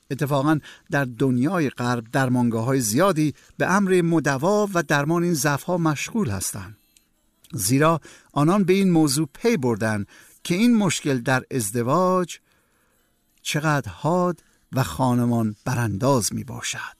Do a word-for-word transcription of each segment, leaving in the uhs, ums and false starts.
اتفاقاً در دنیای غرب درمانگاه‌های زیادی به امر مداوا و درمان این ضعف‌ها مشغول هستند، زیرا آنان به این موضوع پی بردند که این مشکل در ازدواج چقدر حاد و خانمان برانداز می باشد.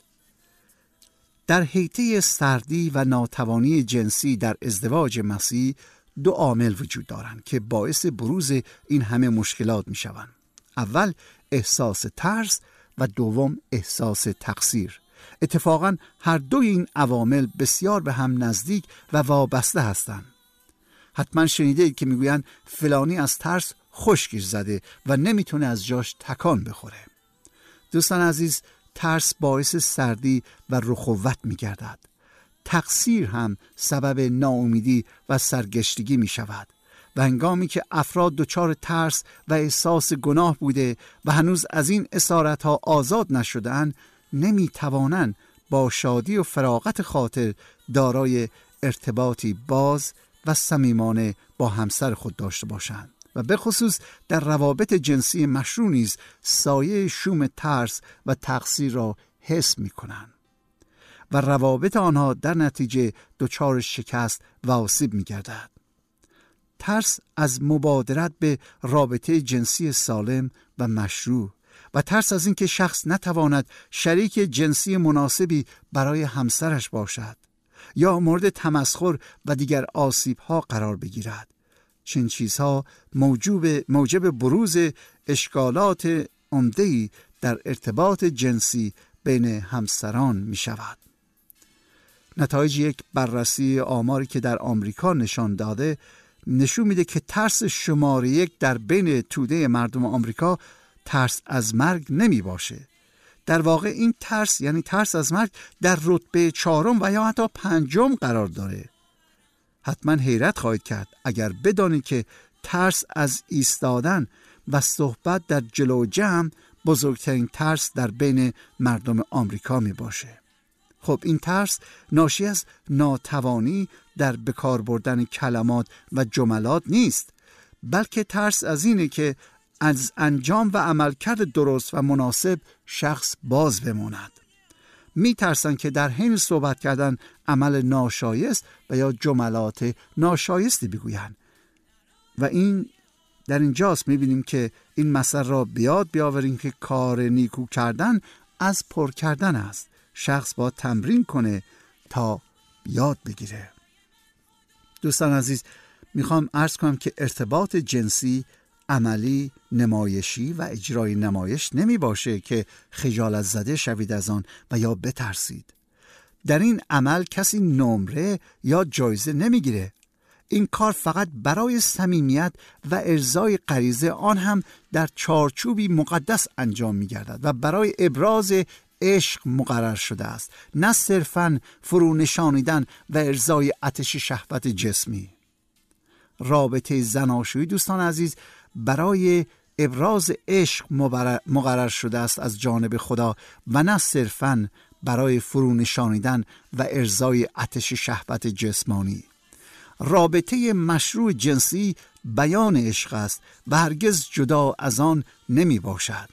در حیطه سردی و ناتوانی جنسی در ازدواج مسیح دو عامل وجود دارند که باعث بروز این همه مشکلات می شوند. اول احساس ترس و دوم احساس تقصیر. اتفاقاً هر دو این عوامل بسیار به هم نزدیک و وابسته هستند. حتما شنیده اید که میگویند فلانی از ترس خشکش زده و نمیتونه از جاش تکان بخوره. دوستان عزیز، ترس باعث سردی و رخوت میگردد. تقصیر هم سبب ناامیدی و سرگشتگی می شود و هنگامی که افراد دچار ترس و احساس گناه بوده و هنوز از این اسارت‌ها آزاد نشده‌اند، نمی توانند با شادی و فراغت خاطر دارای ارتباطی باز و صمیمانه با همسر خود داشته باشند و به خصوص در روابط جنسی مشروع نیز سایه شوم ترس و تقصیر را حس می کنند و روابط آنها در نتیجه دچار شکست و آسیب می گردد. ترس از مبادرت به رابطه جنسی سالم و مشروع و ترس از اینکه شخص نتواند شریک جنسی مناسبی برای همسرش باشد یا مورد تمسخر و دیگر آسیب‌ها قرار بگیرد. چنین چیزها موجب موجب بروز اشکالات عمده‌ای در ارتباط جنسی بین همسران می شود. نتایج یک بررسی آماری که در آمریکا نشان داده نشون میده که ترس شماره یک در بین توده مردم آمریکا ترس از مرگ نمی باشه. در واقع این ترس، یعنی ترس از مرگ، در رتبه چهارم و یا حتی پنجم قرار داره. حتما حیرت خواهید کرد اگر بدانید که ترس از ایستادن و صحبت در جلو جمع بزرگترین ترس در بین مردم آمریکا می باشه. خب این ترس ناشی از ناتوانی در بکار بردن کلمات و جملات نیست، بلکه ترس از اینه که از انجام و عملکرد درست و مناسب شخص باز بماند. می ترسن که در حین صحبت کردن عمل ناشایست و یا جملات ناشایستی بگویند و این در اینجاست می بینیم که این مثل را بیاد بیاوریم که کار نیکو کردن از پر کردن است. شخص با تمرین کنه تا یاد بگیره. دوستان عزیز، میخوام عرض کنم که ارتباط جنسی عملی، نمایشی و اجرای نمایش نمی باشه که خجالت زده شوید از آن و یا بترسید. در این عمل کسی نمره یا جایزه نمیگیره. این کار فقط برای صمیمیت و ارضای غریزه، آن هم در چارچوبی مقدس انجام میگردد و برای ابراز عشق مقرر شده است، نه صرفاً فرو نشانیدن و ارضای آتش شهوت جسمی. رابطه زناشویی دوستان عزیز برای ابراز عشق مقرر شده است از جانب خدا و نه صرفاً برای فرو نشانیدن و ارضای آتش شهوت جسمانی. رابطه مشروع جنسی بیان عشق است و هرگز جدا از آن نمی باشد.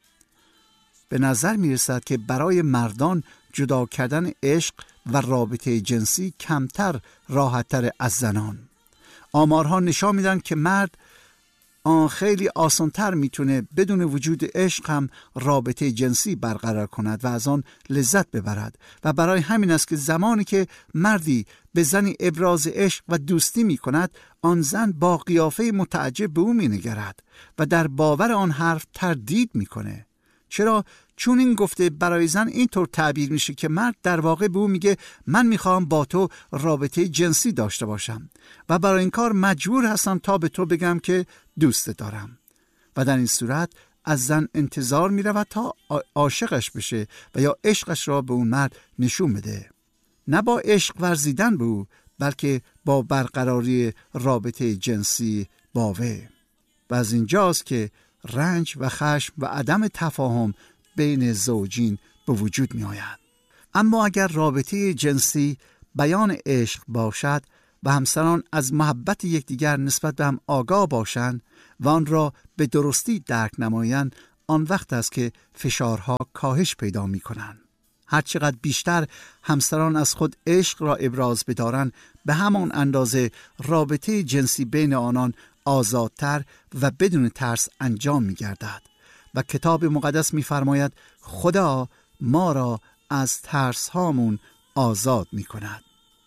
به نظر می رسد که برای مردان جدا کردن عشق و رابطه جنسی کمتر راحت‌تر از زنان. آمارها نشان میدن که مرد آن خیلی آسانتر میتونه بدون وجود عشق هم رابطه جنسی برقرار کند و از آن لذت ببرد و برای همین است که زمانی که مردی به زنی ابراز عشق و دوستی میکند، آن زن با قیافه متعجب به او مینگرد و در باور آن حرف تردید میکنه. چرا؟ چون این گفته برای زن اینطور تعبیر میشه که مرد در واقع به او میگه من میخوام با تو رابطه جنسی داشته باشم و برای این کار مجبور هستم تا به تو بگم که دوست دارم و در این صورت از زن انتظار میرود تا عاشقش بشه و یا عشقش را به اون مرد نشون بده، نه با عشق ورزیدن به او، بلکه با برقراری رابطه جنسی با وی. و از اینجاست که رنج و خشم و عدم تفاهم بین زوجین به وجود می آید. اما اگر رابطه جنسی بیان عشق باشد و همسران از محبت یکدیگر نسبت به هم آگاه باشند و آن را به درستی درک نمایند، آن وقت است که فشارها کاهش پیدا می کنند. هر چقدر بیشتر همسران از خود عشق را ابراز بدارند، به همان اندازه رابطه جنسی بین آنان آزادتر و بدون ترس انجام می گردد. و کتاب مقدس می فرماید خدا ما را از ترس هامون آزاد می کند.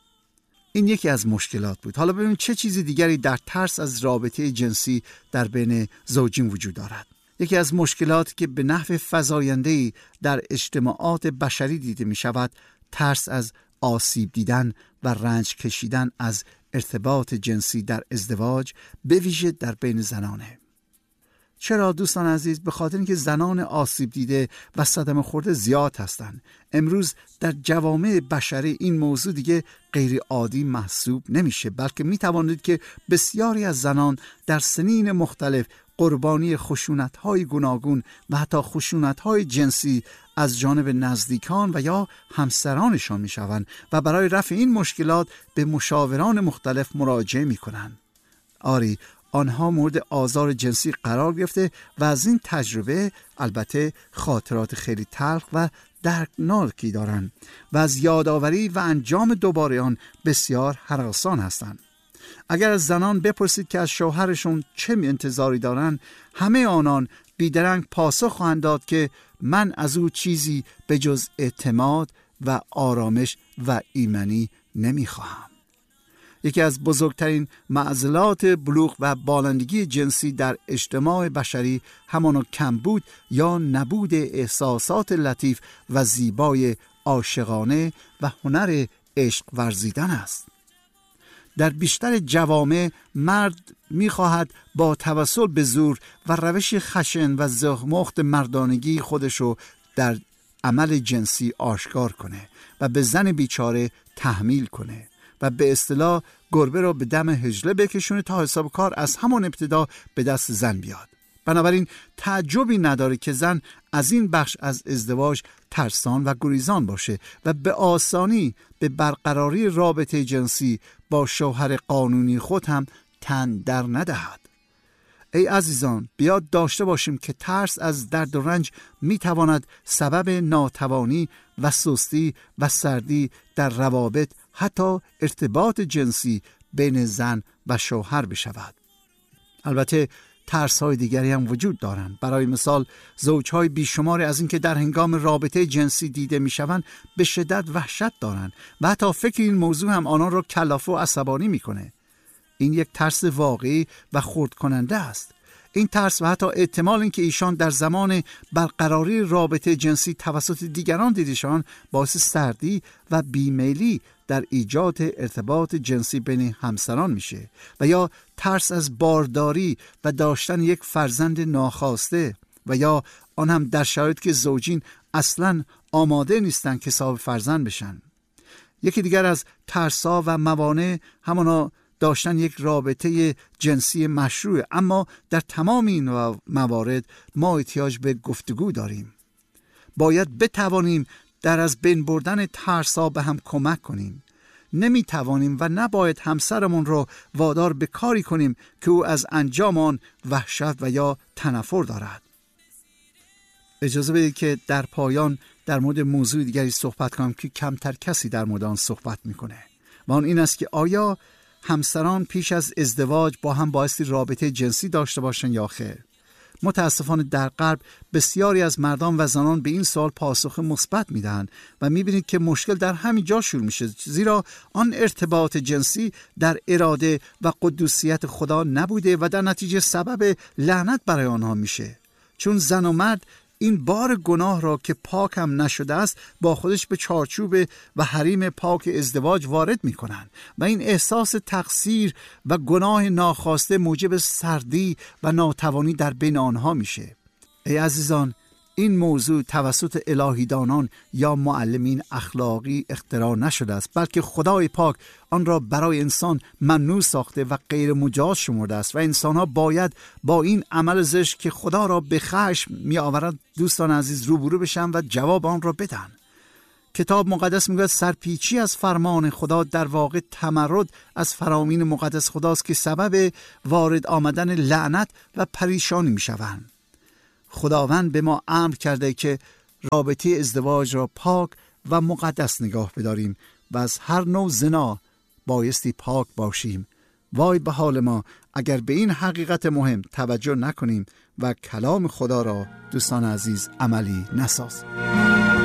این یکی از مشکلات بود. حالا ببینیم چه چیز دیگری در ترس از رابطه جنسی در بین زوجین وجود دارد. یکی از مشکلات که به نحو فزاینده‌ای در اجتماعات بشری دیده می شود، ترس از آسیب دیدن و رنج کشیدن از ارتباط جنسی در ازدواج، به ویژه در بین زنانه. چرا دوستان عزیز؟ به خاطر اینکه زنان آسیب دیده و صدمه خورده زیاد هستند. امروز در جوامع بشری این موضوع دیگه غیر عادی محسوب نمیشه، بلکه میتوانید که بسیاری از زنان در سنین مختلف قربانی خشونت‌های گوناگون و حتی خشونت‌های جنسی از جانب نزدیکان و یا همسرانشان میشوند و برای رفع این مشکلات به مشاوران مختلف مراجعه میکنند. آری، آنها مورد آزار جنسی قرار گرفته و از این تجربه البته خاطرات خیلی تلخ و دردناکی دارند و از یادآوری و انجام دوباره آن بسیار هراسان هستند. اگر از زنان بپرسید که از شوهرشون چه انتظاری دارند، همه آنان بیدرنگ پاسخ خواهند داد که من از او چیزی به جز اعتماد و آرامش و ایمنی نمیخواهم. یکی از بزرگترین معضلات بلوغ و بالندگی جنسی در اجتماع بشری همانا کمبود یا نبود احساسات لطیف و زیبای عاشقانه و هنر عشق ورزیدن است. در بیشتر جوامع مرد می‌خواهد با توسل به زور و روش خشن و زخمخت مردانگی خودشو در عمل جنسی آشکار کنه و به زن بیچاره تحمیل کنه و به اصطلاح گربه را به دم حجله بکشونه تا حساب کار از همان ابتدا به دست زن بیاد. بنابراین تعجبی نداره که زن از این بخش از ازدواج ترسان و گریزان باشه و به آسانی به برقراری رابطه جنسی با شوهر قانونی خود هم تن در ندهد. ای عزیزان، بیاد داشته باشیم که ترس از درد و رنج میتواند سبب ناتوانی و سستی و سردی در روابط، حتی ارتباط جنسی بین زن و شوهر بشود. البته ترس‌های دیگری هم وجود دارند. برای مثال زوج‌های بیشماری از اینکه در هنگام رابطه جنسی دیده می‌شوند به شدت وحشت دارند و حتی فکر این موضوع هم آنان را کلافه و عصبانی می‌کنه. این یک ترس واقعی و خرد کننده است. این ترس و حتی احتمال اینکه ایشان در زمان برقراری رابطه جنسی توسط دیگران دیده شوند باعث سردی و بیمیلی در ایجاد ارتباط جنسی بین همسران میشه، و یا ترس از بارداری و داشتن یک فرزند ناخواسته، و یا آن هم در شرایطی که زوجین اصلاً آماده نیستن که صاحب فرزند بشن. یکی دیگر از ترس‌ها و موانع همانا داشتن یک رابطه جنسی مشروع، اما در تمام این موارد ما احتیاج به گفتگو داریم. باید بتوانیم در از بین بردن ترس‌ها به هم کمک کنیم. نمی توانیم و نباید همسرمون رو وادار به کاری کنیم که او از انجام آن وحشت و یا تنفر دارد. اجازه بدید که در پایان در مورد موضوع دیگری صحبت کنم که کمتر کسی در مورد آن صحبت میکنه، و آن این است که آیا همسران پیش از ازدواج با هم بایستی رابطه جنسی داشته باشن یا خیر؟ متاسفانه در غرب بسیاری از مردان و زنان به این سوال پاسخ مثبت میدن و میبینید که مشکل در همین جا شروع میشه، زیرا آن ارتباط جنسی در اراده و قدوسیت خدا نبوده و در نتیجه سبب لعنت برای آنها میشه، چون زن و مرد این بار گناه را که پاک هم نشده است با خودش به چارچوب و حریم پاک ازدواج وارد می کنند و این احساس تقصیر و گناه ناخواسته موجب سردی و ناتوانی در بین آنها میشه. ای عزیزان، این موضوع توسط الهیدانان یا معلمین اخلاقی اختراع نشده است، بلکه خدای پاک آن را برای انسان ممنوع ساخته و غیر مجاز شمرده است و انسان‌ها باید با این عمل زشت که خدا را به خشم می آورد دوستان عزیز روبرو بشن و جواب آن را بدن. کتاب مقدس میگوید سرپیچی از فرمان خدا در واقع تمرد از فرامین مقدس خداست که سبب وارد آمدن لعنت و پریشانی میشوند. خداوند به ما امر کرده که رابطه ازدواج را پاک و مقدس نگاه بداریم و از هر نوع زنا بایستی پاک باشیم. وای به حال ما اگر به این حقیقت مهم توجه نکنیم و کلام خدا را دوستان عزیز عملی نسازیم.